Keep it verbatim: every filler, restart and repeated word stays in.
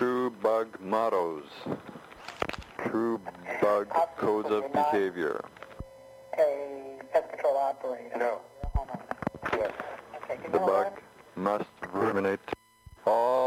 True bug mottos. True bug codes of behavior. A pest control operator. No. Yes. Okay, The bug must ruminate all